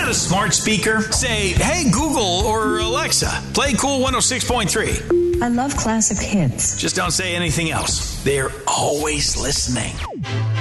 got a smart speaker? Say, hey, Google or Alexa, play Cool 106.3. I love classic hits. Just don't say anything else. They're always listening.